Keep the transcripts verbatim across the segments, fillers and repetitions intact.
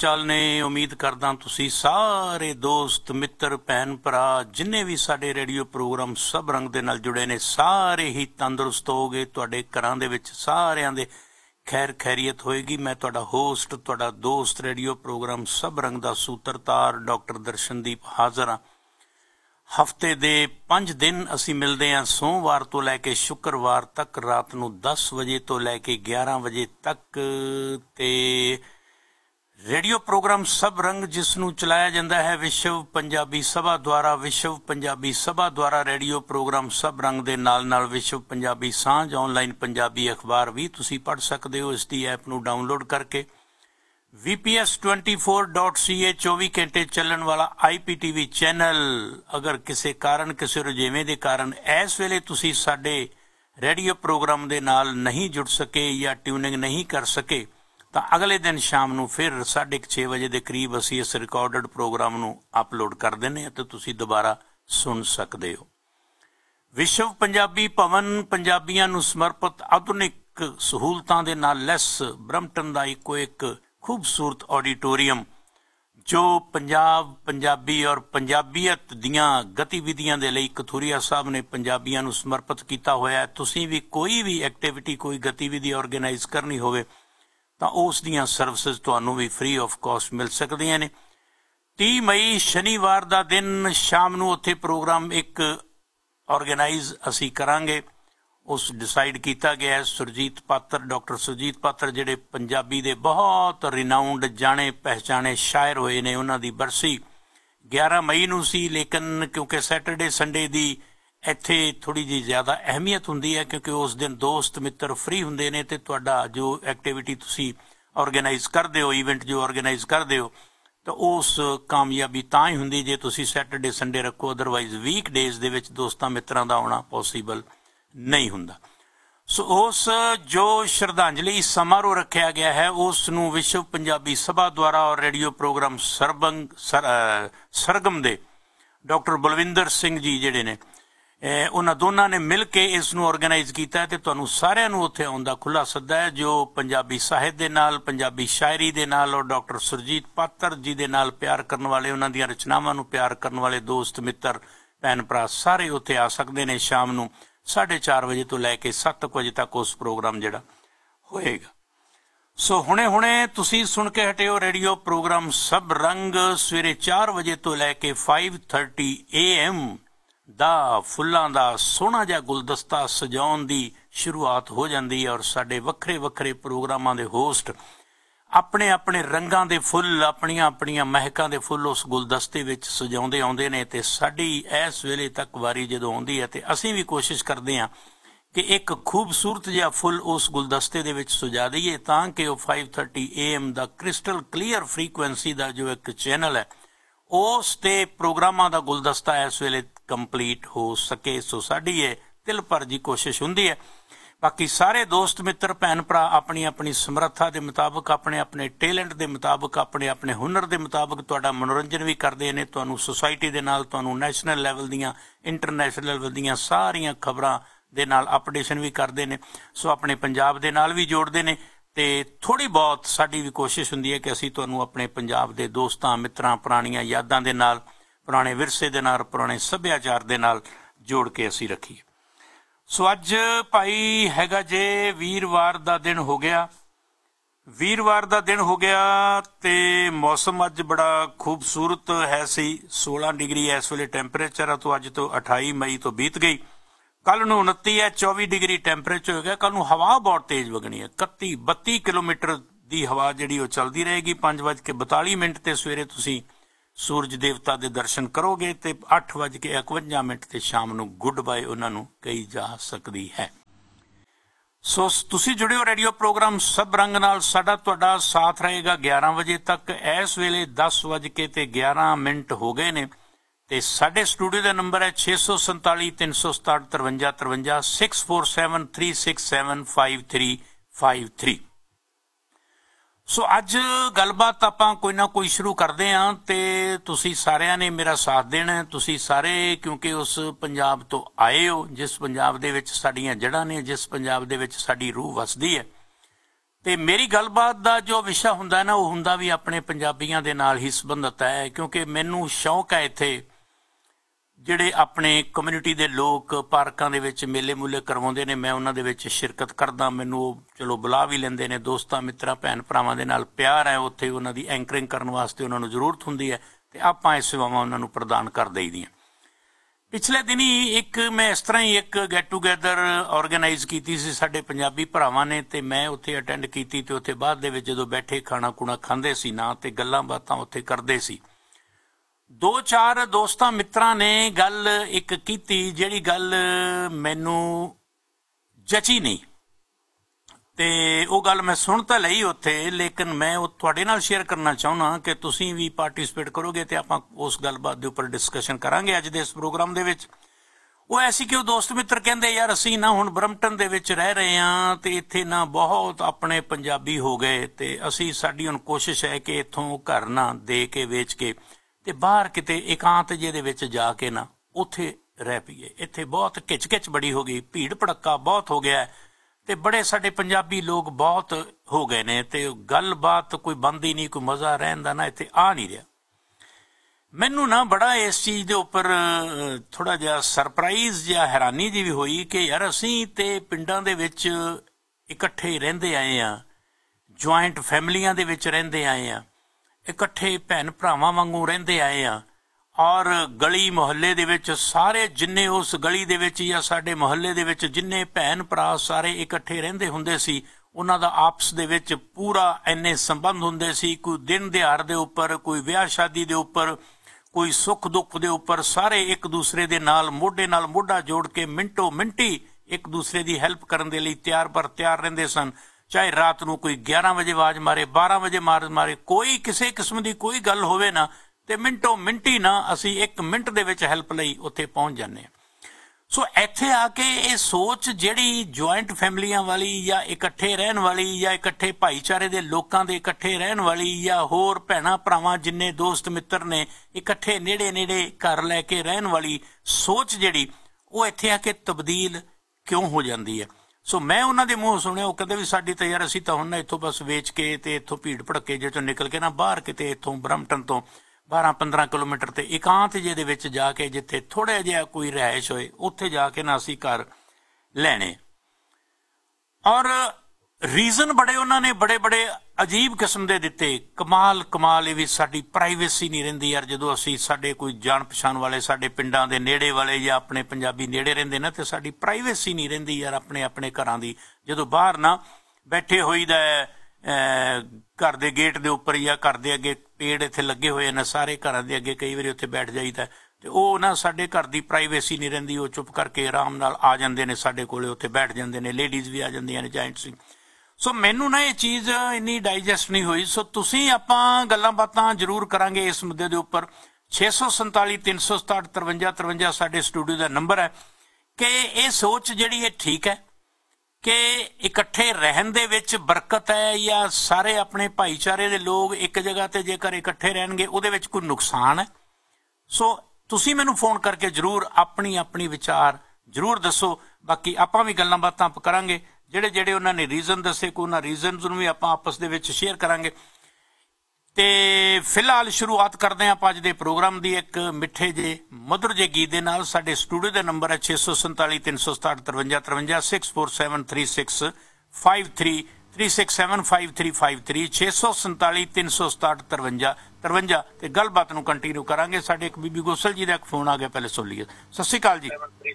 चाल ने। उम्मीद करदा तुसी सारे दोस्त मित्र भैन भरा जिन्ने भी साडे रेडियो प्रोग्राम सब रंग दे नाल जुड़े ने सारे ही तंदुरुस्त होगे, तुहाडे घरां दे विच सारिआं दे खैर खैरियत होएगी। मैं तुहाडा होस्ट तुहाडा दोस्त रेडियो प्रोग्राम सब रंग दा सूत्रधार डॉक्टर दर्शनदीप हाज़र हाँ। हफ्ते दे पंज दिन असी मिलते हैं सोमवार तो लैके शुक्रवार तक रात नूं दस बजे तो लैके ग्यारह बजे तक। ते रेडियो प्रोग्राम सब रंग जिसनूं चलाया जाता है विश्व पंजाबी सभा द्वारा। विश्व पंजाबी सभा द्वारा रेडियो प्रोग्राम सब रंग दे नाल नाल विश्व पंजाबी सांझ ऑनलाइन पंजाबी अखबार भी तुसी पढ़ सकते हो इसकी ऐप नूं डाउनलोड करके। V P S twenty four dot C ए चौबी घंटे चलन वाला I P T V channel अगर किसी कारण किसी रुझेवें के कारण इस वेले तुसी साडे रेडियो प्रोग्राम दे नाल नहीं जुड़ सके या ट्यूनिंग नहीं कर सके तो अगले दिन शाम नूं फिर साढ़े छे बजे के करीब असी इस रिकॉर्डड प्रोग्राम नूं अपलोड कर देने तो तुसी दोबारा सुन सकते हो। विश्व पंजाबी भवन पंजाबियों नूं समर्पित आधुनिक सहूलतां दे नाल लैस ब्रम्पटन का इको एक खूबसूरत ऑडिटोरीयम जो पंजाब पंजाबी और पंजाबीयत दियां गतिविधियां दे लई कथूरिया साहब ने पंजाबियों नूं समर्पित किया होया है। तुसीं भी कोई भी एक्टिविटी कोई गतिविधि ऑर्गेनाइज करनी होवे तां उस दियां सर्विसेज तुहानूं भी फ्री ऑफ कॉस्ट मिल सकदियां ने। तीह मई शनिवार दा दिन शाम नूं उत्थे प्रोग्राम एक ऑर्गेनाइज असी करांगे। उस डिसाइड किया गया है सुरजीत पात्र डॉक्टर सुरजीत पात्र जिहड़े पंजाबी दे बहुत रिनाउंड जाने पहचाने शायर होए ने उन्हां दी बरसी ग्यारह मई नूं सी, लेकिन क्योंकि सैटरडे संडे दी इत्थे थोड़ी जी ज़्यादा अहमियत हुंदी है क्योंकि उस दिन दोस्त मित्र फ्री हुंदे ने ते तुहाडा जो एक्टिविटी तुसी ऑर्गेनाइज करदे हो इवेंट जो ऑर्गेनाइज करदे हो तो उस कामयाबी तां ही हुंदी जे तुसी सैटरडे संडे रखो। अदरवाइज वीक डेज दे विच दोस्तां मित्रां दा आउणा पॉसीबल नहीं हुंदा। सो उस जो श्रद्धांजलि समारोह रखा गया है उस नूं विश्व पंजाबी सभा द्वारा और रेडियो प्रोग्राम सरबंग सर, सरगम दे डॉक्टर बलविंदर सिंह जी जिहड़े ने उन्हां दोनां ने मिल के इस नूं ऑर्गेनाइज कीता है ते तुहानूं सारिआं नूं उत्थे आउण दा खुला सद्दा है। जो पंजाबी साहित्य दे नाल पंजाबी शायरी दे नाल और डॉक्टर सुरजीत पात्र जी दे नाल प्यार करन वाले उन्हां दीआं रचनावां नूं प्यार करन वाले दोस्त मित्र भैन भरा सारे उत्थे आ सकदे ने। शाम नूं साढ़े चार बजे तो लैके सत्त बजे तक उस प्रोग्राम जिहड़ा होएगा। सो हुणे हुणे तुसी सुन के हटे हो रेडियो प्रोग्राम सब रंग सवेरे चार बजे तो लैके फाइव थर्टी ए एम दा फुल्लां दा सोहना जिहा गुलदस्ता सजाउण दी शुरुआत हो जाती है और साडे वक्रे वक्रे प्रोग्रामां दे होस्ट अपने अपने रंगां दे फुल अपनियां अपनियां महकां दे फुल उस गुलदस्ते विच सजाउंदे आउंदे ने ते साडी इस वेले तक वारी जदों आउंदी है ते असीं भी कोशिश करदे हां कि एक खूबसूरत जिहा फुल उस गुलदस्ते दे विच सजा दईए तां कि वो फाइव थर्टी ए एम दा क्रिस्टल क्लीयर फ्रीकुएंसी दा जो एक चैनल है उस ते प्रोग्रामां दा गुलदस्ता इस वेले कंप्लीट हो सके। सो साडी ये दिल भर जी कोशिश हुंदी है। बाकी सारे दोस्त मित्र भैन भरा अपनी अपनी समर्था के मुताबिक अपने अपने टैलेंट के मुताबिक अपने अपने हुनर के मुताबिक तुहाडा मनोरंजन भी करते हैं। तुहानूं सोसाइटी के नाल तुहानूं नैशनल लैवल दियां इंटरनैशनल लैवल दियां सारियां खबरां दे नाल अपडेशन भी करते हैं। सो अपने पंजाब दे नाल भी जोड़ते हैं ते थोड़ी बहुत साडी भी कोशिश हुंदी है कि असीं तुहानूं अपने पंजाब के दोस्तां मित्रां पुराणियां यादां दे नाल पुराने विरसे दे नाल पुराने सभ्याचार दे नाल जोड़ के असीं रखीए। सो अज भाई हैगा जे वीरवार का दिन हो गया वीरवार का दिन हो गया ते मौसम अज बड़ा खूबसूरत है सी। सोलह डिग्री इस वेले टैंपरेचर है तो अज तो अठाई मई तो बीत गई। कल नूं उनती है चौबी डिग्री टैंपरेचर हो गया। कल नूं हवा बहुत तेज वगनी है इकत्ती बत्ती किलोमीटर की हवा जिहड़ी वो चलती रहेगी। पांच बज के बताली मिनट ते सवेरे तुसीं सूरज देवता के दर्शन करोगे तो अठ बज के इकवंजा मिनट से शाम नूं गुड बाय उन्होंने कही जा सकती है। सो तुसी जुड़े हो रेडियो प्रोग्राम सब रंग नाल साडा तुहाडा साथ रहेगा ग्यारह बजे तक। इस वेले दस बज के ते ग्यारह मिनट हो गए ने ते साडे स्टूडियो का नंबर है छे सौ संताली तीन सौ सताहठ तरवंजा तरवंजा six four seven three six seven five three five three. सो अज गलबात आपां कोई ना कोई शुरू करते हाँ तो तुसी सारिਆਂ ने मेरा साथ देना है। तुसी सारे क्योंकि उस पंजाब तो आए हो जिस पंजाब दे विच साडीआं जड़ां ने जिस पंजाब दे विच साडी रूह वसदी है ਤੇ ਮੇਰੀ ਗੱਲਬਾਤ ਦਾ ਜੋ ਵਿਸ਼ਾ ਹੁੰਦਾ ਨਾ ਉਹ ਹੁੰਦਾ ਵੀ ਆਪਣੇ ਪੰਜਾਬੀਆਂ ਦੇ ਨਾਲ ਹੀ ਸੰਬੰਧਿਤ ਹੈ, ਕਿਉਂਕਿ ਮੈਨੂੰ ਸ਼ੌਕ ਹੈ ਇੱਥੇ ਜਿਹੜੇ ਆਪਣੇ ਕਮਿਊਨਿਟੀ ਦੇ ਲੋਕ ਪਾਰਕਾਂ ਦੇ ਵਿੱਚ ਮੇਲੇ ਮੂਲੇ ਕਰਵਾਉਂਦੇ ਨੇ, ਮੈਂ ਉਹਨਾਂ ਦੇ ਵਿੱਚ ਸ਼ਿਰਕਤ ਕਰਦਾ। ਮੈਨੂੰ ਉਹ ਚਲੋ ਬੁਲਾ ਵੀ ਲੈਂਦੇ ਨੇ, ਦੋਸਤਾਂ ਮਿੱਤਰਾਂ ਭੈਣ ਭਰਾਵਾਂ ਦੇ ਨਾਲ ਪਿਆਰ ਹੈ, ਉੱਥੇ ਉਹਨਾਂ ਦੀ ਐਂਕਰਿੰਗ ਕਰਨ ਵਾਸਤੇ ਉਹਨਾਂ ਨੂੰ ਜ਼ਰੂਰਤ ਹੁੰਦੀ ਹੈ ਅਤੇ ਆਪਾਂ ਇਹ ਸੇਵਾਵਾਂ ਉਹਨਾਂ ਨੂੰ ਪ੍ਰਦਾਨ ਕਰ ਦੇਈਦੀਆਂ। ਪਿਛਲੇ ਦਿਨੀ ਇੱਕ ਮੈਂ ਇਸ ਤਰ੍ਹਾਂ ਹੀ ਇੱਕ ਗੈਟ ਟੂਗੈਦਰ ਔਰਗੇਨਾਈਜ਼ ਕੀਤੀ ਸੀ ਸਾਡੇ ਪੰਜਾਬੀ ਭਰਾਵਾਂ ਨੇ, ਅਤੇ ਮੈਂ ਉੱਥੇ ਅਟੈਂਡ ਕੀਤੀ ਅਤੇ ਉੱਥੇ ਬਾਅਦ ਦੇ ਵਿੱਚ ਜਦੋਂ ਬੈਠੇ ਖਾਣਾ ਖੂਣਾ ਖਾਂਦੇ ਸੀ ਨਾ ਅਤੇ ਗੱਲਾਂ ਬਾਤਾਂ ਉੱਥੇ ਕਰਦੇ ਸੀ, ਦੋ ਚਾਰ ਦੋਸਤਾਂ ਮਿੱਤਰਾਂ ਨੇ ਗੱਲ ਇੱਕ ਕੀਤੀ ਜਿਹੜੀ ਗੱਲ ਮੈਨੂੰ ਜਚੀ ਨਹੀਂ, ਅਤੇ ਉਹ ਗੱਲ ਮੈਂ ਸੁਣ ਤਾਂ ਲਈ ਉੱਥੇ, ਲੇਕਿਨ ਮੈਂ ਉਹ ਤੁਹਾਡੇ ਨਾਲ ਸ਼ੇਅਰ ਕਰਨਾ ਚਾਹੁੰਦਾ ਕਿ ਤੁਸੀਂ ਵੀ ਪਾਰਟੀਸਪੇਟ ਕਰੋਗੇ ਅਤੇ ਆਪਾਂ ਉਸ ਗੱਲਬਾਤ ਦੇ ਉੱਪਰ ਡਿਸਕਸ਼ਨ ਕਰਾਂਗੇ ਅੱਜ ਦੇ ਇਸ ਪ੍ਰੋਗਰਾਮ ਦੇ ਵਿੱਚ। ਉਹ ਐਸੀ ਕਿ ਉਹ ਦੋਸਤ ਮਿੱਤਰ ਕਹਿੰਦੇ ਯਾਰ ਅਸੀਂ ਨਾ ਹੁਣ ਬਰੰਪਟਨ ਦੇ ਵਿੱਚ ਰਹਿ ਰਹੇ ਹਾਂ ਅਤੇ ਇੱਥੇ ਨਾ ਬਹੁਤ ਆਪਣੇ ਪੰਜਾਬੀ ਹੋ ਗਏ, ਅਤੇ ਅਸੀਂ ਸਾਡੀ ਹੁਣ ਕੋਸ਼ਿਸ਼ ਹੈ ਕਿ ਇੱਥੋਂ ਘਰ ਨਾ ਦੇ ਕੇ ਵੇਚ ਕੇ ਅਤੇ ਬਾਹਰ ਕਿਤੇ ਇਕਾਂਤ ਜਿਹੇ ਦੇ ਵਿੱਚ ਜਾ ਕੇ ਨਾ ਉੱਥੇ ਰਹਿ ਪਈਏ। ਇੱਥੇ ਬਹੁਤ ਖਿੱਚ ਖਿੱਚ ਬੜੀ ਹੋ ਗਈ, ਭੀੜ ਭੜੱਕਾ ਬਹੁਤ ਹੋ ਗਿਆ ਅਤੇ ਬੜੇ ਸਾਡੇ ਪੰਜਾਬੀ ਲੋਕ ਬਹੁਤ ਹੋ ਗਏ ਨੇ ਅਤੇ ਗੱਲਬਾਤ ਕੋਈ ਬਣਦੀ ਨਹੀਂ, ਕੋਈ ਮਜ਼ਾ ਰਹਿਣ ਦਾ ਨਾ ਇੱਥੇ ਆ ਨਹੀਂ ਰਿਹਾ। ਮੈਨੂੰ ਨਾ ਬੜਾ ਇਸ ਚੀਜ਼ ਦੇ ਉੱਪਰ ਥੋੜ੍ਹਾ ਜਿਹਾ ਸਰਪ੍ਰਾਈਜ਼ ਜਾਂ ਹੈਰਾਨੀ ਜਿਹੀ ਵੀ ਹੋਈ ਕਿ ਯਾਰ ਅਸੀਂ ਤਾਂ ਪਿੰਡਾਂ ਦੇ ਵਿੱਚ ਇਕੱਠੇ ਰਹਿੰਦੇ ਆਏ ਹਾਂ, ਜੁਆਇੰਟ ਫੈਮਲੀਆਂ ਦੇ ਵਿੱਚ ਰਹਿੰਦੇ ਆਏ ਹਾਂ, ਇਕੱਠੇ ਭੈਣ ਭਰਾਵਾਂ ਵਾਂਗੂ ਰਹਿੰਦੇ ਆਏ ਹਾਂ, ਔਰ ਗਲੀ ਮੁਹੱਲੇ ਦੇ ਵਿੱਚ ਸਾਰੇ ਜਿੰਨੇ ਉਸ ਗਲੀ ਦੇ ਵਿੱਚ ਜਾਂ ਸਾਡੇ ਮੁਹੱਲੇ ਦੇ ਵਿੱਚ ਜਿੰਨੇ ਭੈਣ ਭਰਾ ਸਾਰੇ ਇਕੱਠੇ ਰਹਿੰਦੇ ਹੁੰਦੇ ਸੀ, ਉਹਨਾਂ ਦਾ ਆਪਸ ਦੇ ਵਿੱਚ ਪੂਰਾ ਇੰਨੇ ਸੰਬੰਧ ਹੁੰਦੇ ਸੀ। ਕੋਈ ਦਿਨ ਦਿਹਾੜ ਦੇ ਉੱਪਰ, ਕੋਈ ਵਿਆਹ ਸ਼ਾਦੀ ਦੇ ਉੱਪਰ, ਕੋਈ ਸੁੱਖ ਦੁੱਖ ਦੇ ਉੱਪਰ ਸਾਰੇ ਇੱਕ ਦੂਸਰੇ ਦੇ ਨਾਲ ਮੋਢੇ ਨਾਲ ਮੋਢਾ ਜੋੜ ਕੇ ਮਿੰਟੋ ਮਿੰਟੀ ਇੱਕ ਦੂਸਰੇ ਦੀ ਹੈਲਪ ਕਰਨ ਦੇ ਲਈ ਤਿਆਰ ਬਰ ਤਿਆਰ ਰਹਿੰਦੇ ਸਨ। ਚਾਹੇ ਰਾਤ ਨੂੰ ਕੋਈ ਗਿਆਰਾਂ ਵਜੇ ਆਵਾਜ਼ ਮਾਰੇ, ਬਾਰਾਂ ਵਜੇ ਮਾਰ ਮਾਰੇ, ਕੋਈ ਕਿਸੇ ਕਿਸਮ ਦੀ ਕੋਈ ਗੱਲ ਹੋਵੇ ਨਾ ਤੇ ਮਿੰਟੋ ਮਿੰਟੀ ਨਾ ਅਸੀਂ ਇੱਕ ਮਿੰਟ ਦੇ ਵਿੱਚ ਹੈਲਪ ਲਈ ਉੱਥੇ ਪਹੁੰਚ ਜਾਂਦੇ ਹਾਂ। ਸੋ ਇੱਥੇ ਆ ਕੇ ਇਹ ਸੋਚ ਜਿਹੜੀ ਜੁਆਇੰਟ ਫੈਮਲੀਆਂ ਵਾਲੀ ਜਾਂ ਇਕੱਠੇ ਰਹਿਣ ਵਾਲੀ ਜਾਂ ਇਕੱਠੇ ਭਾਈਚਾਰੇ ਦੇ ਲੋਕਾਂ ਦੇ ਇਕੱਠੇ ਰਹਿਣ ਵਾਲੀ ਜਾਂ ਹੋਰ ਭੈਣਾਂ ਭਰਾਵਾਂ ਜਿੰਨੇ ਦੋਸਤ ਮਿੱਤਰ ਨੇ ਇਕੱਠੇ ਨੇੜੇ ਨੇੜੇ ਘਰ ਲੈ ਕੇ ਰਹਿਣ ਵਾਲੀ ਸੋਚ ਜਿਹੜੀ ਉਹ ਇੱਥੇ ਆ ਕੇ ਤਬਦੀਲ ਕਿਉਂ ਹੋ ਜਾਂਦੀ ਹੈ। ਸੋ ਮੈਂ ਉਹਨਾਂ ਦੇ ਮੂੰਹ ਸੁਣਿਆ, ਉਹ ਕਹਿੰਦੇ ਵੀ ਸਾਡੀ ਤਾਂ ਯਾਰ ਅਸੀਂ ਤਾਂ ਹੁਣ ਨਾ ਇੱਥੋਂ ਬਸ ਵੇਚ ਕੇ ਅਤੇ ਇੱਥੋਂ ਭੀੜ ਭੜੱਕੇ ਜਿਹੇ 'ਚੋਂ ਨਿਕਲ ਕੇ ਨਾ ਬਾਹਰ ਕਿਤੇ ਇੱਥੋਂ ਬਰੰਪਟਨ ਤੋਂ ਬਾਰਾਂ ਪੰਦਰਾਂ ਕਿਲੋਮੀਟਰ ਤੇ ਇਕਾਂਤ ਜਿਹੇ ਦੇ ਵਿੱਚ ਜਾ ਕੇ ਜਿੱਥੇ ਥੋੜ੍ਹਾ ਜਿਹਾ ਕੋਈ ਰਿਹਾਇਸ਼ ਹੋਏ ਉੱਥੇ ਜਾ ਕੇ ਨਾ ਅਸੀਂ ਘਰ ਲੈਣੇ। ਔਰ ਰੀਜ਼ਨ ਬੜੇ ਉਹਨਾਂ ਨੇ ਬੜੇ ਬੜੇ ਅਜੀਬ ਕਿਸਮ ਦੇ ਦਿੱਤੇ। ਕਮਾਲ ਕਮਾਲ ਇਹ ਵੀ ਸਾਡੀ ਪ੍ਰਾਈਵੇਸੀ ਨਹੀਂ ਰਹਿੰਦੀ ਯਾਰ, ਜਦੋਂ ਅਸੀਂ ਸਾਡੇ ਕੋਈ ਜਾਣ ਪਛਾਣ ਵਾਲੇ ਸਾਡੇ ਪਿੰਡਾਂ ਦੇ ਨੇੜੇ ਵਾਲੇ ਜਾਂ ਆਪਣੇ ਪੰਜਾਬੀ ਨੇੜੇ ਰਹਿੰਦੇ ਨਾ ਤੇ ਸਾਡੀ ਪ੍ਰਾਈਵੇਸੀ ਨਹੀਂ ਰਹਿੰਦੀ ਯਾਰ ਆਪਣੇ ਆਪਣੇ ਘਰਾਂ ਦੀ। ਜਦੋਂ ਬਾਹਰ ਨਾ ਬੈਠੇ ਹੋਈਦਾ ਘਰ ਦੇ ਗੇਟ ਦੇ ਉੱਪਰ ਜਾਂ ਘਰ ਦੇ ਅੱਗੇ ਪੇੜ ਇੱਥੇ ਲੱਗੇ ਹੋਏ ਨੇ ਸਾਰੇ ਘਰਾਂ ਦੇ ਅੱਗੇ, ਕਈ ਵਾਰੀ ਉੱਥੇ ਬੈਠ ਜਾਈਦਾ ਤੇ ਉਹ ਨਾ ਸਾਡੇ ਘਰ ਦੀ ਪ੍ਰਾਈਵੇਸੀ ਨਹੀਂ ਰਹਿੰਦੀ। ਉਹ ਚੁੱਪ ਕਰਕੇ ਆਰਾਮ ਨਾਲ ਆ ਜਾਂਦੇ ਨੇ ਸਾਡੇ ਕੋਲੇ, ਉੱਥੇ ਬੈਠ ਜਾਂਦੇ ਨੇ, ਲੇਡੀਜ਼ ਵੀ ਆ ਜਾਂਦੀਆਂ ਨੇ ਜੈਂਟਸ ਵੀ। ਸੋ ਮੈਨੂੰ ਨਾ ਇਹ ਚੀਜ਼ ਇੰਨੀ ਡਾਈਜੈਸਟ ਨਹੀਂ ਹੋਈ। ਸੋ ਤੁਸੀਂ ਆਪਾਂ ਗੱਲਾਂ ਬਾਤਾਂ ਜ਼ਰੂਰ ਕਰਾਂਗੇ ਇਸ ਮੁੱਦੇ ਦੇ ਉੱਪਰ। ਛੇ ਸੌ ਸੰਤਾਲੀ ਤਿੰਨ ਸੌ ਸਤਾਹਠ ਤਰਵੰਜਾ ਤਰਵੰਜਾ ਸਾਡੇ ਸਟੂਡੀਓ ਦਾ ਨੰਬਰ ਹੈ ਕਿ ਇਹ ਸੋਚ ਜਿਹੜੀ ਇਹ ਠੀਕ ਹੈ ਕਿ ਇਕੱਠੇ ਰਹਿਣ ਦੇ ਵਿੱਚ ਬਰਕਤ ਹੈ ਜਾਂ ਸਾਰੇ ਆਪਣੇ ਭਾਈਚਾਰੇ ਦੇ ਲੋਕ ਇੱਕ ਜਗ੍ਹਾ ਤੇ ਜੇਕਰ ਇਕੱਠੇ ਰਹਿਣਗੇ ਉਹਦੇ ਵਿੱਚ ਕੋਈ ਨੁਕਸਾਨ ਹੈ। ਸੋ ਤੁਸੀਂ ਮੈਨੂੰ ਫੋਨ ਕਰਕੇ ਜ਼ਰੂਰ ਆਪਣੀ ਆਪਣੀ ਵਿਚਾਰ ਜ਼ਰੂਰ ਦੱਸੋ। ਬਾਕੀ ਆਪਾਂ ਵੀ ਗੱਲਾਂ ਬਾਤਾਂ ਕਰਾਂਗੇ, ਜਿਹੜੇ ਜਿਹੜੇ ਉਹਨਾਂ ਨੇ ਰੀਜ਼ਨ ਦੱਸੇ ਕੋਈ ਉਹਨਾਂ ਰੀਜ਼ਨਸ ਨੂੰ ਵੀ ਆਪਾਂ ਆਪਸ ਦੇ ਵਿੱਚ ਸ਼ੇਅਰ ਕਰਾਂਗੇ। ਤੇ ਫਿਲਹਾਲ ਸ਼ੁਰੂਆਤ ਕਰਦੇ ਹਾਂ ਆਪਾਂ ਅੱਜ ਦੇ ਪ੍ਰੋਗਰਾਮ ਦੀ ਇੱਕ ਮਿੱਠੇ ਜਿਹੇ ਮਧੁਰ ਜਿਹੇ ਗੀਤ ਦੇ ਨਾਲ। ਸਾਡੇ ਸਟੂਡੀਓ ਦਾ ਨੰਬਰ ਹੈ ਛੇ ਸੌ ਸੰਤਾਲੀ ਤਿੰਨ ਸੌ ਸਤਾਹਠ ਤਰਵੰਜਾ ਤਰਵੰਜਾ six four seven three six five three three six seven five three five three ਛੇ ਸੌ ਸੰਤਾਲੀ ਤਿੰਨ ਸੌ ਸਤਾਹਠ ਤਰਵੰਜਾ ਤਰਵੰਜਾ ਤੇ ਗੱਲਬਾਤ ਨੂੰ ਕੰਟੀਨਿਊ ਕਰਾਂਗੇ। ਸਾਡੇ ਇੱਕ ਬੀਬੀ ਗੋਸਲ ਜੀ ਦਾ ਇੱਕ ਫੋਨ ਆ ਗਿਆ, ਪਹਿਲੇ ਸੁਣ ਲਈਏ। ਸਤਿ ਸ਼੍ਰੀ ਅਕਾਲ ਜੀ।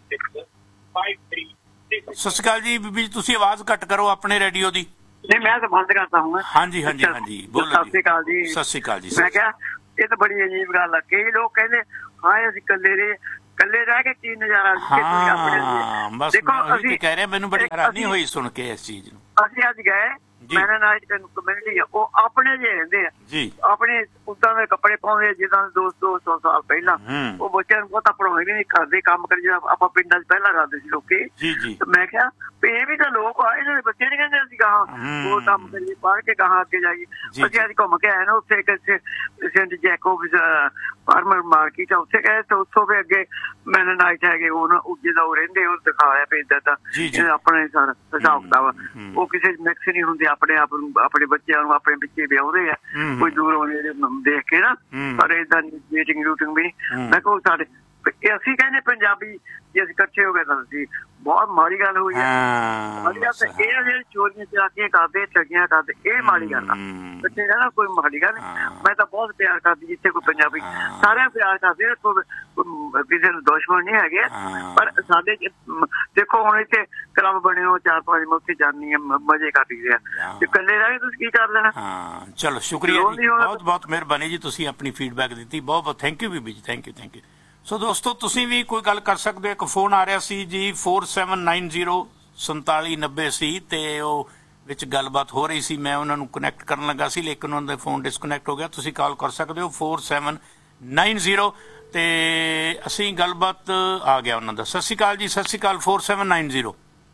ਸਤਿ ਸ਼੍ਰੀ ਅਕਾਲ ਜੀ ਬੀਬੀ ਜੀ, ਤੁਸੀਂ ਆਵਾਜ਼ ਘੱਟ ਕਰੋ ਆਪਣੇ ਰੇਡੀਓ ਦੀ। नहीं मैं तो बंद करता हूँ। हाँ जी हाँ जी हाँ जी बोलो। सत श्री अकाल जी। सत श्री अकाल जी। मैं क्या ये तो बड़ी अजीब गल है। कई लोग कहते हाँ असं कले रहे कले रह के की नजारा। हाँ बस मैं कह रहे मैनू बड़ी हैरानी हुई सुन के इस चीज नूं। ਅਸੀਂ ਅੱਜ ਗਏ ਮੈਨਾਨਾਈਟ ਕਮਿਊਨਿਟੀ, ਉਹ ਆਪਣੇ ਜਿਹੇ ਰਹਿੰਦੇ ਆ ਜੀ, ਆਪਣੇ ਉਦਾਂ ਦੇ ਕੱਪੜੇ ਪਾਉਂਦੇ ਜਿੱਦਾਂ ਦੋ ਦੋ ਸੌ ਸਾਲ ਪਹਿਲਾਂ। ਉਹ ਬੱਚਿਆਂ ਨੂੰ ਬਹੁਤਾ ਪੜਾਉਂਦੇ ਨਹੀਂ, ਕਰਦੇ ਕੰਮ ਕਰ ਜਿਹੜਾ ਆਪਾਂ ਪਿੰਡਾਂ 'ਚ ਪਹਿਲਾਂ ਕਰਦੇ ਸੀ ਲੋਕੀ। ਮੈਂ ਕਿਹਾ ਵੀ ਇਹ ਵੀ ਤਾਂ ਲੋਕ ਆ, ਇਹਨਾਂ ਦੇ ਬੱਚੇ ਨੀ ਕਹਿੰਦੇ ਅਸੀਂ ਗਾਹਾਂ ਉਹ ਕੰਮ ਕਰੀਏ ਪੜ੍ਹ ਕੇ ਗਾਹਾਂ ਅੱਗੇ ਜਾਈਏ। ਅਸੀਂ ਅੱਜ ਘੁੰਮ ਕੇ ਆਏ ਨਾ ਉੱਥੇ ਇੱਕ ਸੇਂਟ ਜੈਕੋਬਸ ਫਾਰਮਰ ਮਾਰਕੀਟ ਆ, ਉੱਥੇ ਗਏ ਤੇ ਉੱਥੋਂ ਵੀ ਅੱਗੇ ਮੈਨਾਨਾਈਟ ਹੈਗੇ, ਉਹ ਜਿੱਦਾਂ ਉਹ ਰਹਿੰਦੇ ਉਹ ਦਿਖਾਇਆ ਵੀ ਏਦਾਂ ਤਾਂ ਆਪਣੇ ਸਾਰਾ ਹਿਸਾਬ ਕਿਤਾਬ। ਉਹ ਕਿਸੇ ਮਿਕਸ ਨਹੀਂ ਹੁੰਦੇ, ਆਪਣੇ ਆਪ ਨੂੰ ਆਪਣੇ ਬੱਚਿਆਂ ਨੂੰ ਆਪਣੇ ਪਿੱਛੇ ਵਿਆਹੁੰਦੇ ਆ ਕੋਈ ਦੂਰੋਂ ਦੇਖ ਕੇ ਨਾ, ਪਰ ਏਦਾਂ ਮੀਟਿੰਗ ਰੂਟਿੰਗ ਵੀ ਮੈਂ ਕਿਹਾ ਸਾਡੇ ਅਸੀਂ ਕਹਿੰਦੇ ਪੰਜਾਬੀ ਜੇ ਅਸੀਂ ਇਕੱਠੇ ਹੋ ਗਏ ਤਾਂ ਅਸੀਂ ਬਹੁਤ ਮਾੜੀ ਗੱਲ ਹੋਈ ਹੈ। ਮਾੜੀ ਗੱਲ ਤਾਂ ਇਹ ਜਿਹੜੀ ਚੋਰੀਆਂ ਚਲਾਕੀਆਂ ਕਰਦੇ ਠੱਗੀਆਂ ਕਰਦੇ ਇਹ ਮਾੜੀ ਗੱਲ ਆ, ਬੱਚੇ ਨਾ ਕੋਈ ਮਾੜੀ ਗੱਲ ਨਹੀਂ। ਮੈਂ ਤਾਂ ਬਹੁਤ ਪਿਆਰ ਕਰਦੀ ਜਿੱਥੇ ਕੋਈ ਪੰਜਾਬੀ ਸਾਰਿਆਂ ਪਿਆਰ ਕਰਦੇ, ਕਿਸੇ ਨੂੰ ਦੁਸ਼ਮਣ ਨਹੀਂ ਹੈਗੇ, ਪਰ ਸਾਡੇ ਦੇਖੋ ਹੁਣ ਇੱਥੇ ਕਲੱਬ ਬਣੇ ਹੋ ਚਾਰ ਪੰਜ, ਮੈਂ ਉੱਥੇ ਜਾਂਦੀ ਹਾਂ ਮਜ਼ੇ ਕਰਦੀ ਆ, ਇਕੱਲੇ ਰਹਿ ਕੇ ਤੁਸੀਂ ਕੀ ਕਰ ਲੈਣਾ। ਚਲੋ ਸ਼ੁਕਰੀਆ ਜੀ, ਬਹੁਤ ਬਹੁਤ ਮਿਹਰਬਾਨੀ ਜੀ, ਤੁਸੀਂ ਆਪਣੀ ਫੀਡਬੈਕ ਦਿੱਤੀ, ਬਹੁਤ ਬਹੁਤ ਥੈਂਕ ਯੂ ਬੀਬੀ ਜੀ, ਥੈਂਕ ਯੂ ਥੈਂਕ ਯੂ। ਸੋ ਦੋਸਤੋ ਤੁਸੀਂ ਵੀ ਕੋਈ ਗੱਲ ਕਰ ਸਕਦੇ ਹੋ। ਇੱਕ ਫੋਨ ਆ ਰਿਹਾ ਸੀ ਜੀ ਫੋਰ ਸੈਵਨ ਨਾਈਨ ਜ਼ੀਰੋ ਸੰਤਾਲੀ ਨੱਬੇ ਸੀ, ਤੇ ਉਹ ਵਿੱਚ ਗੱਲਬਾਤ ਹੋ ਰਹੀ ਸੀ, ਮੈਂ ਉਹਨਾਂ ਨੂੰ ਕਨੈਕਟ ਕਰਨ ਲੱਗਾ ਸੀ ਲੇਕਿਨ ਉਹਨਾਂ ਦਾ ਫੋਨ ਡਿਸਕਨੈਕਟ ਹੋ ਗਿਆ। ਤੁਸੀਂ ਕਾਲ ਕਰ ਸਕਦੇ ਹੋ ਫੋਰ ਸੈਵਨ ਨਾਈਨ ਜ਼ੀਰੋ, ਤੇ ਅਸੀਂ ਗੱਲਬਾਤ ਆ ਗਿਆ ਉਹਨਾਂ ਦਾ। ਸਤਿ ਸ਼੍ਰੀ ਅਕਾਲ ਜੀ, ਸਤਿ ਸ਼੍ਰੀ ਅਕਾਲ ਫੋਰ ਸੈਵਨ ਨਾਈਨ ਜ਼ੀਰੋ,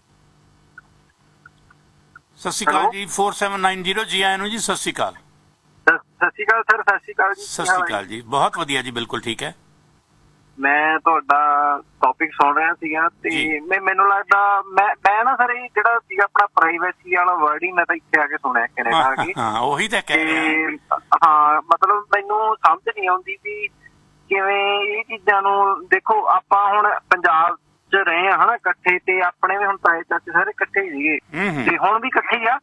ਸਤਿ ਸ਼੍ਰੀ ਅਕਾਲ ਜੀ ਫੋਰ ਸੈਵਨ ਨਾਈਨ ਜ਼ੀਰੋ, ਜੀ ਆਇਆਂ ਨੂੰ ਜੀ, ਸਤਿ ਸ਼੍ਰੀ ਅਕਾਲ। ਸਤਿ ਸ਼੍ਰੀ ਅਕਾਲ ਸਰ, ਸਤਿ ਸ਼੍ਰੀ ਅਕਾਲ ਜੀ। ਸਤਿ ਸ਼੍ਰੀ ਅਕਾਲ ਜੀ, ਬਹੁਤ ਵਧੀਆ ਜੀ, ਬਿਲਕੁਲ ਠੀਕ ਹੈ। ਮੈਂ ਤੁਹਾਡਾ ਟੌਪਿਕ ਸੁਣ ਰਿਹਾ ਸੀਗਾ ਤੇ ਮੈਂ ਮੈਨੂੰ ਲੱਗਦਾ ਮੈਂ ਮੈਂ ਨਾ ਸਰ ਇਹ ਜਿਹੜਾ ਸੀਗਾ ਆਪਣਾ ਪ੍ਰਾਈਵੇਸੀ ਵਾਲਾ ਵਰਡ ਹੀ ਮੈਂ ਤਾਂ ਇੱਥੇ ਆ ਕੇ ਸੁਣਿਆ ਕੈਨੇਡਾ ਆ ਕੇ। ਹਾਂ ਉਹੀ ਤਾਂ ਕਹਿ ਰਿਹਾ। ਹਾਂ ਮਤਲਬ ਮੈਨੂੰ ਸਮਝ ਨਹੀਂ ਆਉਂਦੀ ਵੀ ਕਿਵੇਂ ਇਹ ਚੀਜ਼ਾਂ ਨੂੰ, ਦੇਖੋ ਆਪਾਂ ਹੁਣ ਪੰਜਾਬ ਚ ਰਹੇ ਆ ਹਨਾ ਇਕੱਠੇ, ਤੇ ਆਪਣੇ ਵੀ ਹੁਣ ਤਾਏ ਚਾਚੇ ਸਾਰੇ ਇਕੱਠੇ ਹੀ ਸੀਗੇ ਤੇ ਹੁਣ ਵੀ ਇਕੱਠੇ ਹੀ ਆ,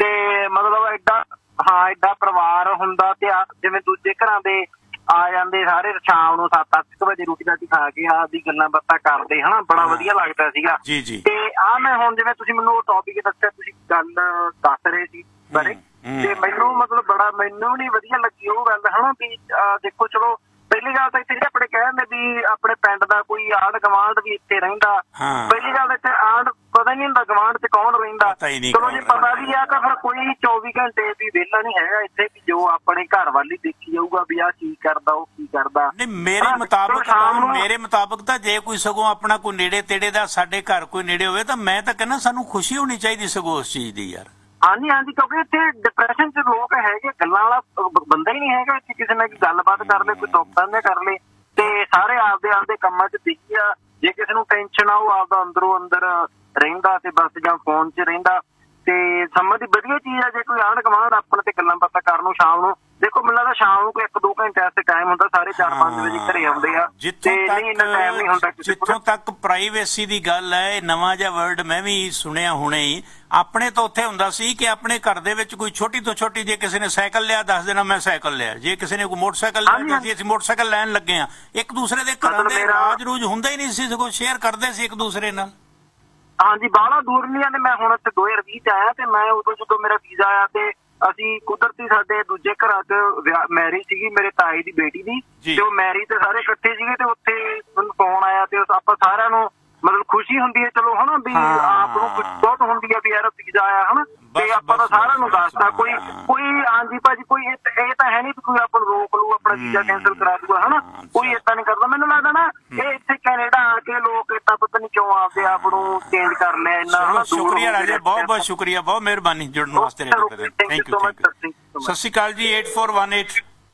ਤੇ ਮਤਲਬ ਏਡਾ ਹਾਂ ਏਡਾ ਪਰਿਵਾਰ ਹੁੰਦਾ ਤੇ ਜਿਵੇਂ ਦੂਜੇ ਘਰਾਂ ਦੇ ਆ ਜਾਂਦੇ ਸਾਰੇ ਸ਼ਾਮ ਨੂੰ ਸੱਤ ਅੱਠ ਕੁ ਵਜੇ ਰੋਟੀ ਰਾਟੀ ਖਾ ਕੇ ਆਪਦੀ ਗੱਲਾਂ ਬਾਤਾਂ ਕਰਦੇ ਹਨਾ, ਬੜਾ ਵਧੀਆ ਲੱਗਦਾ ਸੀਗਾ। ਤੇ ਆਹ ਮੈਂ ਹੁਣ ਜਿਵੇਂ ਤੁਸੀਂ ਮੈਨੂੰ ਉਹ ਟੌਪਿਕ ਦੱਸਿਆ, ਤੁਸੀਂ ਗੱਲ ਦੱਸ ਰਹੇ ਸੀ ਬਾਰੇ, ਤੇ ਮੈਨੂੰ ਮਤਲਬ ਬੜਾ ਮੈਨੂੰ ਨੀ ਵਧੀਆ ਲੱਗੀ ਉਹ ਗੱਲ ਹਨਾ ਵੀ ਦੇਖੋ ਚਲੋ ਪਹਿਲੀ ਗੱਲ ਤਾਂ ਇੱਥੇ ਆਪਣੇ ਕਹਿੰਦੇ ਵੀ ਆਪਣੇ ਪਿੰਡ ਦਾ ਕੋਈ ਆਂਢ ਗਵਾਂਢ ਵੀ ਇੱਥੇ ਰਹਿੰਦਾ, ਪਹਿਲੀ ਗੱਲ ਇੱਥੇ ਆਂਢ ਪਤਾ ਨਹੀਂ ਹੁੰਦਾ ਗਵਾਂਢ ਚ ਕੌਣ ਰਹਿੰਦਾ, ਚਲੋ ਜੇ ਪਤਾ ਵੀ ਆ ਤਾਂ ਫਿਰ ਕੋਈ ਚੌਵੀ ਘੰਟੇ ਵੀ ਵਿਹਲਾ ਨਹੀਂ ਹੈਗਾ ਇੱਥੇ ਵੀ ਜੋ ਆਪਣੇ ਘਰ ਵੱਲ ਹੀ ਦੇਖੀ ਜਾਊਗਾ ਵੀ ਆਹ ਕੀ ਕਰਦਾ ਉਹ ਕੀ ਕਰਦਾ। ਨਹੀਂ ਮੇਰੇ ਮੁਤਾਬਕ ਮੇਰੇ ਮੁਤਾਬਕ ਤਾਂ ਜੇ ਕੋਈ ਸਗੋਂ ਆਪਣਾ ਕੋਈ ਨੇੜੇ ਤੇੜੇ ਦਾ ਸਾਡੇ ਘਰ ਕੋਈ ਨੇੜੇ ਹੋਵੇ ਤਾਂ ਮੈਂ ਤਾਂ ਕਹਿੰਦਾ ਸਾਨੂੰ ਖੁਸ਼ੀ ਹੋਣੀ ਚਾਹੀਦੀ ਸਗੋਂ ਉਸ ਚੀਜ਼ ਦੀ ਯਾਰ। ਹਾਂਜੀ ਹਾਂਜੀ, ਕਿਉਂਕਿ ਇੱਥੇ ਡਿਪਰੈਸ਼ਨ ਚ ਲੋਕ ਹੈਗੇ, ਗੱਲਾਂ ਵਾਲਾ ਬੰਦਾ ਹੀ ਨਹੀਂ ਹੈਗਾ ਇੱਥੇ, ਕਿਸੇ ਨਾਲ ਗੱਲਬਾਤ ਕਰ ਲੈ ਕੋਈ ਦੁੱਖ ਸਾਂਝਾ ਕਰ ਲੈ, ਤੇ ਸਾਰੇ ਆਪਦੇ ਆਪਦੇ ਕੰਮਾਂ ਚ ਬਿਜੀ ਆ। ਜੇ ਕਿਸੇ ਨੂੰ ਟੈਨਸ਼ਨ ਆ ਉਹ ਆਪਦਾ ਅੰਦਰੋਂ ਅੰਦਰ ਰਹਿੰਦਾ ਤੇ ਬਸ ਜਾਂ ਫੋਨ ਚ ਰਹਿੰਦਾ, ਤੇ ਸਮਝ ਦੀ ਵਧੀਆ ਚੀਜ਼ ਆ ਜੇ ਕੋਈ ਆਂਢ ਗੁਆਂਢ ਆਪਣੇ ਤੇ ਗੱਲਾਂ ਬਾਤਾਂ ਕਰਨ ਨੂੰ ਸ਼ਾਮ ਨੂੰ। ਦੇਖੋ ਮੈਨੂੰ ਲੱਗਦਾ ਸ਼ਾਮ ਨੂੰ ਕੋਈ ਇੱਕ ਦੋ ਘੰਟੇ ਵਾਸਤੇ ਟਾਈਮ ਹੁੰਦਾ, ਸਾਰੇ ਚਾਰ ਪੰਜ ਵਜੇ ਘਰੇ ਆਉਂਦੇ ਆ, ਤੇ ਨਹੀਂ ਇੰਨਾ ਟਾਈਮ ਨਹੀਂ ਹੁੰਦਾ। ਜਿੱਥੋਂ ਤੱਕ ਪ੍ਰਾਈਵੇਸੀ ਦੀ ਗੱਲ ਹੈ, ਇਹ ਨਵਾਂ ਜਿਹਾ ਵਰਡ ਮੈਂ ਵੀ ਸੁਣਿਆ ਹੁਣੇ ਹੀ। ਆਪਣੇ ਤਾਂ ਉੱਥੇ ਹੁੰਦਾ ਸੀ ਕਿ ਆਪਣੇ ਘਰ ਦੇ ਵਿੱਚ ਕੋਈ ਛੋਟੀ ਤੋਂ ਛੋਟੀ, ਜੇ ਕਿਸੇ ਨੇ ਸਾਈਕਲ ਲਿਆ ਦੱਸ ਦੇਣਾ ਮੈਂ ਸਾਈਕਲ ਲਿਆ, ਜੇ ਕਿਸੇ ਨੇ ਕੋਈ ਮੋਟਰਸਾਈਕਲ ਲਿਆ ਅਸੀਂ ਮੋਟਰਸਾਈਕਲ ਲੈਣ ਲੱਗੇ ਆ, ਇੱਕ ਦੂਸਰੇ ਦੇ ਘਰਾਂ ਦੇ ਰਾਜ ਰੂਜ ਹੁੰਦਾ ਹੀ ਨਹੀਂ ਸੀ, ਸਗੋਂ ਸ਼ੇਅਰ ਕਰਦੇ ਸੀ ਇੱਕ ਦੂਸਰੇ ਨਾਲ। ਹਾਂਜੀ ਬਾਹਲਾ ਦੂਰ ਨਹੀਂ ਆ, ਤੇ ਮੈਂ ਹੁਣ ਇੱਥੇ ਦੋ ਹਜ਼ਾਰ ਵੀਹ ਚ ਆਇਆ, ਤੇ ਮੈਂ ਉਦੋਂ ਜਦੋਂ ਮੇਰਾ ਵੀਜ਼ਾ ਆਇਆ ਤੇ ਅਸੀਂ ਕੁਦਰਤੀ ਸਾਡੇ ਦੂਜੇ ਘਰਾਂ ਚ ਮੈਰਿਜ ਸੀਗੀ ਮੇਰੇ ਤਾਏ ਦੀ ਬੇਟੀ ਦੀ, ਤੇ ਉਹ ਮੈਰਿਜ ਤੇ ਸਾਰੇ ਇਕੱਠੇ ਸੀਗੇ, ਤੇ ਉੱਥੇ ਮੈਨੂੰ ਫੋਨ ਆਇਆ ਤੇ ਆਪਾਂ ਸਾਰਿਆਂ ਨੂੰ ਮਤਲਬ ਖੁਸ਼ੀ ਹੁੰਦੀ ਹੈ ਚਲੋ ਹਨਾ ਵੀ ਆਪ ਨੂੰ ਬਹੁਤ ਹੁੰਦੀ ਹੈ ਵੀ ਯਾਰ ਵੀਜ਼ਾ ਆਇਆ ਹਨਾ, ਤੇ ਆਪਾਂ ਤਾਂ ਸਾਰਿਆਂ ਨੂੰ ਦੱਸਦਾ। ਕੋਈ ਕੋਈ ਹਾਂਜੀ ਭਾਜੀ ਕੋਈ ਇਹ ਤਾਂ ਹੈ ਨੀ ਵੀ ਕੋਈ ਆਪਾਂ ਨੂੰ ਰੋਕ ਲੂ ਆਪਣਾ ਵੀਜ਼ਾ ਕੈਂਸਲ ਕਰਾ ਦੂਗਾ ਹਨਾ, ਕੋਈ ਏਦਾਂ ਨੀ ਕਰਦਾ। ਮੈਨੂੰ ਲੱਗਦਾ ਨਾ ਇਹ ਇੱਥੇ ਕੈਨੇਡਾ ਆ ਕੇ ਲੋਕ ਏਦਾਂ ਪਤਾ ਨੀ ਕਿਉਂ ਆਪਦੇ ਆਪ ਨੂੰ ਚੇਂਜ ਕਰ ਲਿਆ ਇੰਨਾ। ਸ਼ੁਕਰੀਆ ਰਾਜੇ, ਬਹੁਤ ਬਹੁਤ ਸ਼ੁਕਰੀਆ, ਬਹੁਤ ਮਿਹਰਬਾਨੀ ਜੁੜਨ ਵਾਸਤੇ। Thank you. ਸਤਿ ਸ਼੍ਰੀ ਅਕਾਲ ਜੀ ਏਟ ਫੋਰ ਵਨ ਏਟ।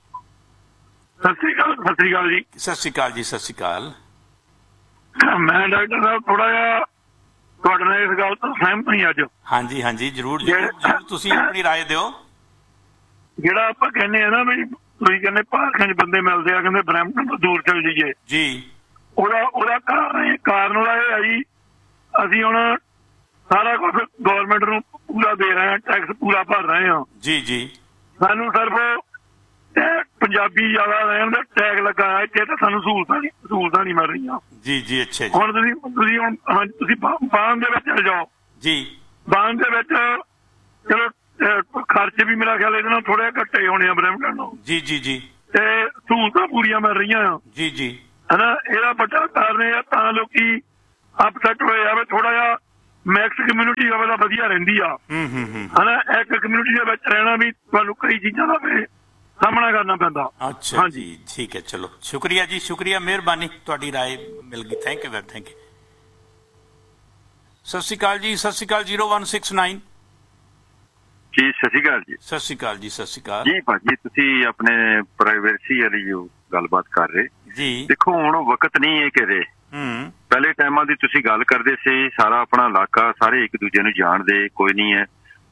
ਸਤਿ ਸ਼੍ਰੀ ਅਕਾਲ। ਸਤਿ ਸ਼੍ਰੀ ਅਕਾਲ ਜੀ। ਸਤਿ ਸ਼੍ਰੀ ਅਕਾਲ ਜੀ। ਸਤਿ ਸ਼੍ਰੀ ਅਕਾਲ। ਮੈਂ ਡਾਕਟਰ ਸਾਹਿਬ ਥੋੜਾ ਜਿਹਾ ਤੁਹਾਡੇ ਨਾਲ ਇਸ ਗੱਲ ਤੋਂ ਸਹਿਮਤ ਨਹੀਂ ਅੱਜ। ਹਾਂਜੀ ਹਾਂਜੀ ਜ਼ਰੂਰ ਜ਼ਰੂਰ, ਤੁਸੀਂ ਆਪਣੀ ਰਾਏ ਦਿਓ। ਜਿਹੜਾ ਆਪਾਂ ਕਹਿੰਦੇ ਆ ਨਾ ਵੀ ਤੁਸੀਂ ਕਹਿੰਦੇ ਪਾਰਕਾਂ 'ਚ ਬੰਦੇ ਮਿਲਦੇ ਆ, ਕਹਿੰਦੇ ਬਰੈਂਪਟਨ ਤੋਂ ਦੂਰ ਚਲ ਜਾਈਏ ਜੀ, ਉਹਦਾ ਉਹਦਾ ਕਾਰਨ ਕਾਰਨ ਉਹਦਾ ਇਹ ਆ ਜੀ ਅਸੀਂ ਹੁਣ ਸਾਰਾ ਕੁਝ ਗੌਰਮੈਂਟ ਨੂੰ ਪੂਰਾ ਦੇ ਰਹੇ ਹਾਂ, ਟੈਕਸ ਪੂਰਾ ਭਰ ਰਹੇ ਹਾਂ ਜੀ ਜੀ। ਸਾਨੂੰ ਸਿਰਫ ਪੰਜਾਬੀ ਜ਼ਿਆਦਾ ਰਹਿਣ ਦਾ ਟੈਗ ਲੱਗਾ ਹੈ ਇੱਥੇ, ਤਾਂ ਸਾਨੂੰ ਸਹੂਲਤਾਂ ਨਹੀਂ ਸਹੂਲਤਾਂ ਨਹੀਂ ਮਿਲ ਰਹੀਆਂ ਜੀ ਜੀ। ਅੱਛਾ ਜੀ। ਹੁਣ ਤੁਸੀਂ ਤੁਸੀਂ ਹੁਣ ਹਾਂਜੀ ਤੁਸੀਂ ਬਾਨ ਦੇ ਵਿੱਚ ਚਲੇ ਜਾਓ ਜੀ, ਬਾਨ ਦੇ ਵਿੱਚ ਚਲੋ ਖਰਚੇ ਵੀ ਮੇਰਾ ਖਿਆਲ ਇਹਦੇ ਨਾਲ ਥੋੜੇ ਘੱਟੇ ਹੋਣੇ ਆ ਬਰੈਂਪਟਨ ਨੂੰ ਜੀ ਜੀ ਜੀ, ਤੇ ਸਹੂਲਤਾਂ ਪੂਰੀਆਂ ਮਿਲ ਰਹੀਆਂ ਆ ਜੀ ਜੀ ਹਨਾ। ਇਹਦਾ ਵੱਡਾ ਕਾਰਨ ਇਹ ਆ ਤਾਂ ਲੋਕੀ ਅਪਸੈਟ ਹੋਏ ਆ ਵੀ ਥੋੜਾ ਜਿਹਾ ਮਿਕਸ ਕਮਿਊਨਿਟੀ ਹੋਵੇ ਤਾਂ ਵਧੀਆ ਰਹਿੰਦੀ ਆ ਹਨਾ। ਇੱਕ ਕਮਿਊਨਿਟੀ ਦੇ ਵਿੱਚ ਰਹਿਣਾ ਵੀ ਤੁਹਾਨੂੰ ਕਈ ਚੀਜ਼ਾਂ ਦਾ ਸਾਹਮਣਾ ਕਰਨਾ ਪੈਂਦਾ। ਅੱਛਾ ਜੀ, ਠੀਕ ਹੈ, ਚਲੋ ਸ਼ੁਕਰੀਆ ਜੀ, ਸ਼ੁਕਰੀਆ, ਮਿਹਰਬਾਨੀ, ਤੁਹਾਡੀ ਰਾਏ ਮਿਲ ਗਈ। Thank you very thank you. ਸਤਿ ਸ਼੍ਰੀ ਅਕਾਲ ਜੀ। ਸਤਿ ਸ਼੍ਰੀ ਅਕਾਲ ਜ਼ੀਰੋ ਵਨ ਸਿਕਸ ਨਾਈਨ ਜੀ। ਸਤਿ ਸ਼੍ਰੀ ਅਕਾਲ ਜੀ। ਸਤਿ ਸ਼੍ਰੀ ਅਕਾਲ ਜੀ। ਸਤਿ ਸ਼੍ਰੀ ਅਕਾਲ ਜੀ। ਭਾਜੀ ਤੁਸੀਂ ਆਪਣੇ ਪ੍ਰਾਈਵੇਸੀ ਵਾਲੀ ਜੋ ਗੱਲਬਾਤ ਕਰ ਰਹੇ ਜੀ, ਦੇਖੋ ਹੁਣ ਵਕਤ ਨਹੀਂ ਹੈ ਕਿ ਹੂੰ ਪਹਿਲੇ ਟਾਈਮਾਂ ਦੀ ਤੁਸੀਂ ਗੱਲ ਕਰਦੇ ਸੀ, ਸਾਰਾ ਆਪਣਾ ਇਲਾਕਾ ਸਾਰੇ ਇੱਕ ਦੂਜੇ ਨੂੰ ਜਾਣਦੇ, ਕੋਈ ਨਹੀਂ ਹੈ।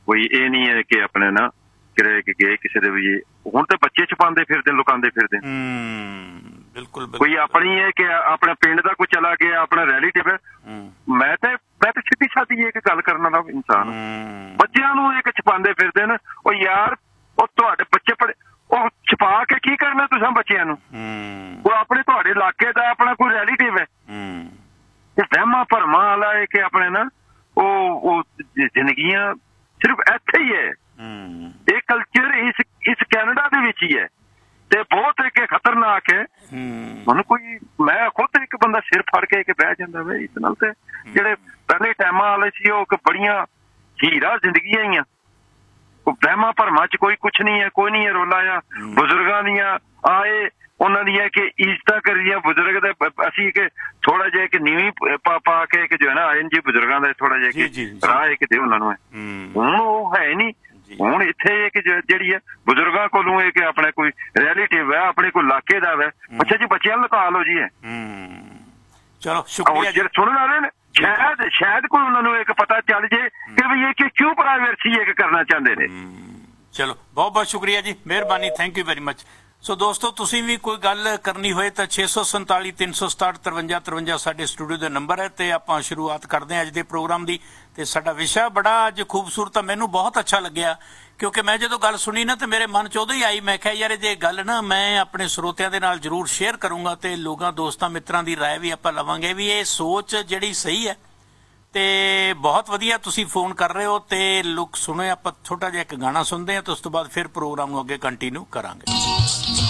ਕੋਈ ਇਹ ਨਹੀਂ ਹੈ ਕਿ ਆਪਣੇ ਨਾ ਕਿਰੇ ਕਿ ਗਏ ਕਿਸੇ ਦੇ ਵੀ ਹੁਣ ਤੇ ਬੱਚੇ ਛਪਾਉਂਦੇ ਫਿਰਦੇ ਲੁਕਾਉਂਦੇ ਫਿਰਦੇ ਬਿਲਕੁਲ ਕੋਈ ਆਪਣੀ ਹੈ ਕਿ ਆਪਣਾ ਪਿੰਡ ਦਾ ਕੋਈ ਚਲਾ ਗਿਆ ਆਪਣਾ ਰਿਲੇਟਿਵ ਹੈ ਮੈਂ ਤੇ ਮੈਂ ਤਾਂ ਸਿੱਧੀ ਸਾਦੀ ਇੱਕ ਗੱਲ ਕਰਨ ਵਾਲਾ ਇਨਸਾਨ ਬੱਚਿਆਂ ਨੂੰ ਇੱਕ ਛਪਾਉਂਦੇ ਫਿਰਦੇ ਨੇ ਉਹ ਯਾਰ ਉਹ ਤੁਹਾਡੇ ਬੱਚੇ ਪੜੇ ਉਹ ਛਪਾ ਕੇ ਕੀ ਕਰਨਾ ਤੁਸੀਂ ਬੱਚਿਆਂ ਨੂੰ ਉਹ ਆਪਣੇ ਤੁਹਾਡੇ ਇਲਾਕੇ ਦਾ ਆਪਣਾ ਕੋਈ ਰਿਲੇਟਿਵ ਹੈ ਇਹ ਵਹਿਮਾਂ ਭਰਮਾਂ ਵਾਲਾ ਹੈ ਕਿ ਆਪਣੇ ਨਾ ਉਹ ਉਹ ਜ਼ਿੰਦਗੀਆਂ ਸਿਰਫ ਇੱਥੇ ਹੀ ਹੈ ਇਹ ਕਲਚਰ ਇਸ ਇਸ ਕੈਨੇਡਾ ਦੇ ਵਿੱਚ ਹੀ ਹੈ ਤੇ ਬਹੁਤ ਇੱਕ ਖਤਰਨਾਕ ਹੈ ਹੁਣ ਕੋਈ ਮੈਂ ਖੁਦ ਇੱਕ ਬੰਦਾ ਸਿਰ ਫੜ ਕੇ ਕੇ ਬਹਿ ਜਾਂਦਾ ਵੇ ਇਸ ਨਾਲ ਤੇ ਜਿਹੜੇ ਪਹਿਲੇ ਟਾਈਮਾਂ ਵਾਲੇ ਸੀ ਉਹ ਬੜੀਆਂ ਹੀਰਾ ਜ਼ਿੰਦਗੀਆਂ ਹੀ ਆ ਉਹ ਵਹਿਮਾਂ ਭਰਮਾਂ ਚ ਕੋਈ ਕੁਛ ਨਹੀਂ ਹੈ ਕੋਈ ਨਹੀਂ ਹੈ ਰੋਲਾ ਆ ਬਜ਼ੁਰਗਾਂ ਦੀਆਂ ਆਏ ਉਹਨਾਂ ਦੀਆਂ ਕਿ ਇੱਜ਼ਤਾਂ ਕਰੀਆਂ ਬਜ਼ੁਰਗ ਦੇ ਅਸੀਂ ਕਿ ਥੋੜਾ ਜਿਹਾ ਕਿ ਨੀਵੀਂ ਪਾ ਪਾ ਕੇ ਕਿ ਜੋ ਹੈ ਨਾ ਆਏ ਜੀ ਬਜ਼ੁਰਗਾਂ ਦਾ ਥੋੜਾ ਜਿਹਾ ਕਿ ਰਾਹ ਇੱਕ ਦੇ ਉਹਨਾਂ ਨੂੰ ਹੁਣ ਉਹ ਹੈ ਨਹੀਂ ਹੁਣ ਇੱਥੇ ਇੱਕ ਜਿਹੜੀ ਹੈ ਬਜ਼ੁਰਗਾਂ ਕੋਲੋਂ ਇਹ ਕਿ ਆਪਣੇ ਕੋਈ ਰਿਲੇਟਿਵ ਹੈ ਆਪਣੇ ਕੋਈ ਇਲਾਕੇ ਦਾ ਹੈ ਅੱਛਾ ਜੀ ਬੱਚਿਆਂ ਨੂੰ ਲਗਾ ਲਓ ਜੀ ਹੈ ਚਲੋ ਸ਼ੁਕਰੀਆ ਸੁਣਨ ਵਾਲੇ ਨੇ ਸ਼ਾਇਦ ਸ਼ਾਇਦ ਕੋਈ ਉਹਨਾਂ ਨੂੰ ਇੱਕ ਪਤਾ ਚੱਲ ਜੇ ਕਿ ਵੀ ਇਹ ਕਿਉਂ ਪ੍ਰਾਈਵੇਸੀ ਇੱਕ ਕਰਨਾ ਚਾਹੁੰਦੇ ਨੇ ਚਲੋ ਬਹੁਤ ਬਹੁਤ ਸ਼ੁਕਰੀਆ ਜੀ ਮਿਹਰਬਾਨੀ thank you very much so ਦੋਸਤੋ ਤੁਸੀਂ ਵੀ ਕੋਈ ਗੱਲ ਕਰਨੀ ਹੋਏ ਤਾਂ ਛੇ ਸੌ ਸੰਤਾਲੀ ਤਿੰਨ ਸੌ ਸਤਾਹਠ ਤਰਵੰਜਾ ਤਰਵੰਜਾ ਸਾਡੇ ਸਟੂਡੀਓ ਦਾ ਨੰਬਰ ਹੈ ਤੇ ਆਪਾਂ ਸ਼ੁਰੂਆਤ ਕਰਦੇ ਹਾਂ ਅੱਜ ਦੇ ਪ੍ਰੋਗਰਾਮ ਦੀ ਤੇ ਸਾਡਾ ਵਿਸ਼ਾ ਬੜਾ ਅੱਜ ਖੂਬਸੂਰਤ ਆ ਮੈਨੂੰ ਬਹੁਤ ਅੱਛਾ ਲੱਗਿਆ ਕਿਉਂਕਿ ਮੈਂ ਜਦੋਂ ਗੱਲ ਸੁਣੀ ਨਾ ਤੇ ਮੇਰੇ ਮਨ ਚ ਉਦੋਂ ਹੀ ਆਈ ਮੈਂ ਕਿਹਾ ਯਾਰ ਇਹ ਗੱਲ ਨਾ ਮੈਂ ਆਪਣੇ ਸਰੋਤਿਆਂ ਦੇ ਨਾਲ ਜ਼ਰੂਰ ਸ਼ੇਅਰ ਕਰੂੰਗਾ ਤੇ ਲੋਕਾਂ ਦੋਸਤਾਂ ਮਿੱਤਰਾਂ ਦੀ ਰਾਏ ਵੀ ਆਪਾਂ ਲਵਾਂਗੇ ਵੀ ਇਹ ਸੋਚ ਜਿਹੜੀ ਸਹੀ ਹੈ ਤੇ ਬਹੁਤ ਵਧੀਆ ਤੁਸੀਂ ਫੋਨ ਕਰ ਰਹੇ ਹੋ ਤੇ ਲੋਕ ਸੁਣੋ ਆਪਾਂ ਛੋਟਾ ਜਿਹਾ ਇੱਕ ਗਾਣਾ ਸੁਣਦੇ ਹਾਂ ਤੇ ਉਸ ਤੋਂ ਬਾਅਦ ਫਿਰ ਪ੍ਰੋਗਰਾਮ ਨੂੰ ਅੱਗੇ ਕੰਟੀਨਿਊ ਕਰਾਂਗੇ